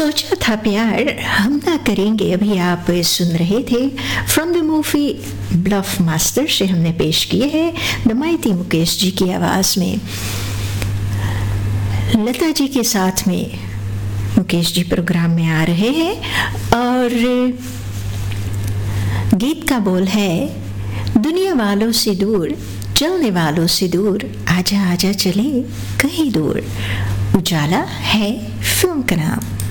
सोचा था प्यार हम ना करेंगे, अभी आप सुन रहे थे from the movie bulb master से हमने पेश किए हैं दमायती मुकेश जी की आवाज़ में। लता जी के साथ में मुकेश जी प्रोग्राम में आ रहे हैं और गीत का बोल है दुनिया वालों से दूर, चलने वालों से दूर, आजा आजा चले कहीं दूर। उजाला है फिल्म का नाम।